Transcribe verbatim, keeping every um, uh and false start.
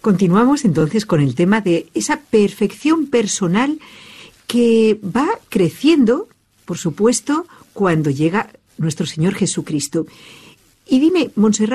Continuamos entonces con el tema de esa perfección personal que va creciendo, por supuesto, cuando llega nuestro Señor Jesucristo. Y dime, Montserrat,